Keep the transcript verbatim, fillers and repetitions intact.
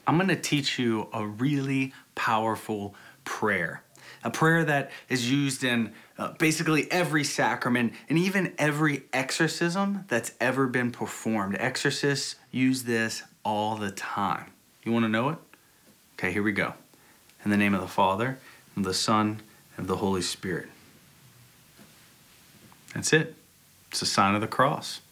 I'm going to teach you a really powerful prayer. A prayer that is used in uh, basically every sacrament and even every exorcism that's ever been performed. Exorcists use this all the time. You want to know it? Okay, here we go. In the name of the Father, and the Son, and of the Holy Spirit. That's it. It's a sign of the cross.